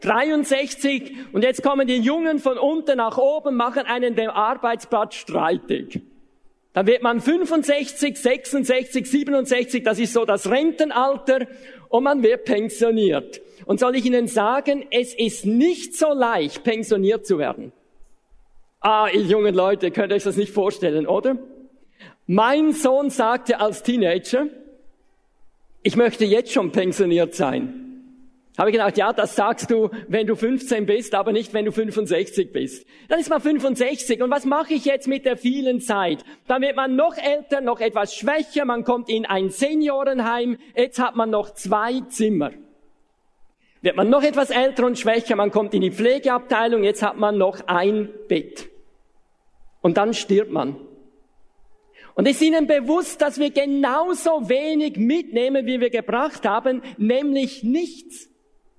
63 und jetzt kommen die Jungen von unten nach oben, machen einen den Arbeitsplatz streitig. Dann wird man 65, 66, 67, das ist so das Rentenalter und man wird pensioniert. Und soll ich Ihnen sagen, es ist nicht so leicht, pensioniert zu werden. Ihr jungen Leute, könnt ihr euch das nicht vorstellen, oder? Mein Sohn sagte als Teenager, ich möchte jetzt schon pensioniert sein. Habe ich gedacht, ja, das sagst du, wenn du 15 bist, aber nicht, wenn du 65 bist. Dann ist man 65. Und was mache ich jetzt mit der vielen Zeit? Dann wird man noch älter, noch etwas schwächer. Man kommt in ein Seniorenheim. Jetzt hat man noch 2 Zimmer. Wird man noch etwas älter und schwächer, man kommt in die Pflegeabteilung. Jetzt hat man noch ein Bett. Und dann stirbt man. Und ist Ihnen bewusst, dass wir genauso wenig mitnehmen, wie wir gebracht haben, nämlich nichts?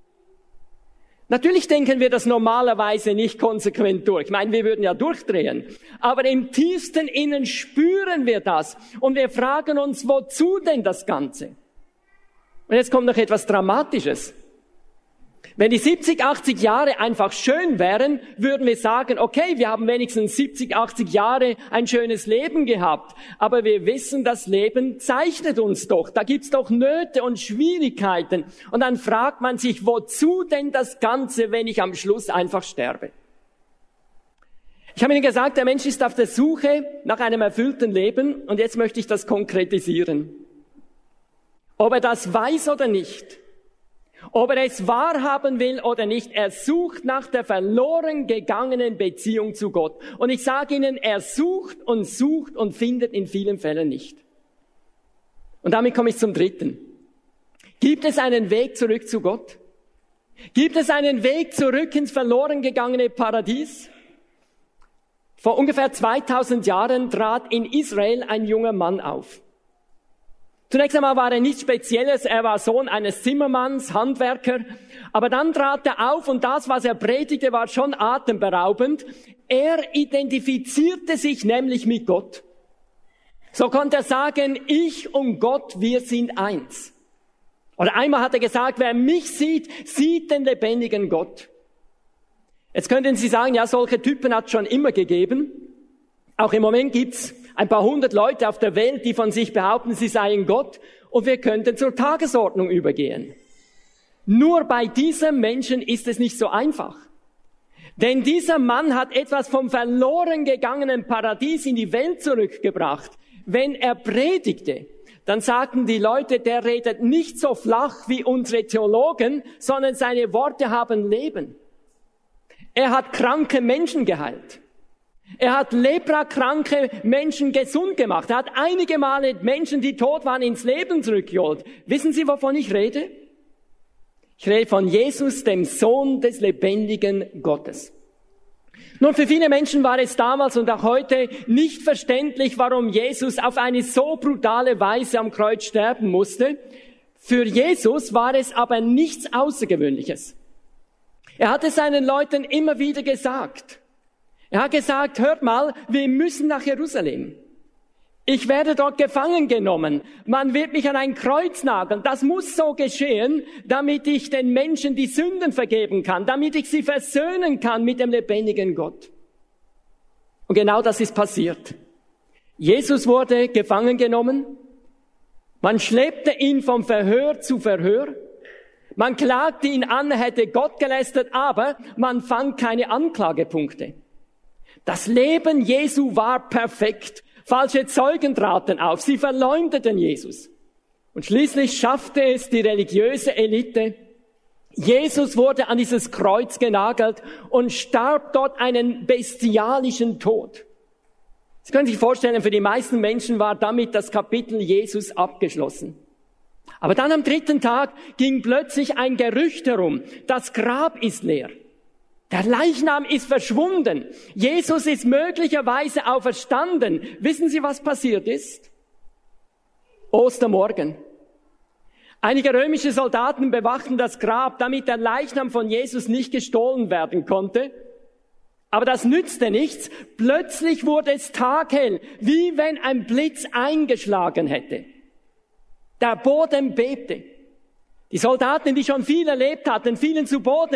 Natürlich denken wir das normalerweise nicht konsequent durch. Ich meine, wir würden ja durchdrehen. Aber im tiefsten Innen spüren wir das. Und wir fragen uns, wozu denn das Ganze? Und jetzt kommt noch etwas Dramatisches. Wenn die 70, 80 Jahre einfach schön wären, würden wir sagen, okay, wir haben wenigstens 70, 80 Jahre ein schönes Leben gehabt. Aber wir wissen, das Leben zeichnet uns doch. Da gibt's doch Nöte und Schwierigkeiten. Und dann fragt man sich, wozu denn das Ganze, wenn ich am Schluss einfach sterbe? Ich habe Ihnen gesagt, der Mensch ist auf der Suche nach einem erfüllten Leben. Und jetzt möchte ich das konkretisieren. Ob er das weiß oder nicht, ob er es wahrhaben will oder nicht, er sucht nach der verloren gegangenen Beziehung zu Gott. Und ich sage Ihnen, er sucht und findet in vielen Fällen nicht. Und damit komme ich zum dritten. Gibt es einen Weg zurück zu Gott? Gibt es einen Weg zurück ins verloren gegangene Paradies? Vor ungefähr 2000 Jahren trat in Israel ein junger Mann auf. Zunächst einmal war er nichts Spezielles, er war Sohn eines Zimmermanns, Handwerker, aber dann trat er auf und das, was er predigte, war schon atemberaubend. Er identifizierte sich nämlich mit Gott. So konnte er sagen, ich und Gott, wir sind eins. Oder einmal hat er gesagt, wer mich sieht, sieht den lebendigen Gott. Jetzt könnten Sie sagen, ja, solche Typen hat es schon immer gegeben. Auch im Moment gibt's ein paar 100 Leute auf der Welt, die von sich behaupten, sie seien Gott, und wir könnten zur Tagesordnung übergehen. Nur bei diesem Menschen ist es nicht so einfach. Denn dieser Mann hat etwas vom verloren gegangenen Paradies in die Welt zurückgebracht. Wenn er predigte, dann sagten die Leute, der redet nicht so flach wie unsere Theologen, sondern seine Worte haben Leben. Er hat kranke Menschen geheilt. Er hat leprakranke Menschen gesund gemacht. Er hat einige Male Menschen, die tot waren, ins Leben zurückgeholt. Wissen Sie, wovon ich rede? Ich rede von Jesus, dem Sohn des lebendigen Gottes. Nun, für viele Menschen war es damals und auch heute nicht verständlich, warum Jesus auf eine so brutale Weise am Kreuz sterben musste. Für Jesus war es aber nichts Außergewöhnliches. Er hatte seinen Leuten immer wieder gesagt, er hat gesagt, hört mal, wir müssen nach Jerusalem. Ich werde dort gefangen genommen. Man wird mich an ein Kreuz nageln. Das muss so geschehen, damit ich den Menschen die Sünden vergeben kann, damit ich sie versöhnen kann mit dem lebendigen Gott. Und genau das ist passiert. Jesus wurde gefangen genommen. Man schleppte ihn vom Verhör zu Verhör. Man klagte ihn an, er hätte Gott gelästert, aber man fand keine Anklagepunkte. Das Leben Jesu war perfekt. Falsche Zeugen traten auf. Sie verleumdeten Jesus. Und schließlich schaffte es die religiöse Elite. Jesus wurde an dieses Kreuz genagelt und starb dort einen bestialischen Tod. Sie können sich vorstellen, für die meisten Menschen war damit das Kapitel Jesus abgeschlossen. Aber dann am 3. Tag ging plötzlich ein Gerücht herum. Das Grab ist leer. Der Leichnam ist verschwunden. Jesus ist möglicherweise auferstanden. Wissen Sie, was passiert ist? Ostermorgen. Einige römische Soldaten bewachten das Grab, damit der Leichnam von Jesus nicht gestohlen werden konnte. Aber das nützte nichts. Plötzlich wurde es taghell, wie wenn ein Blitz eingeschlagen hätte. Der Boden bebte. Die Soldaten, die schon viel erlebt hatten, fielen zu Boden.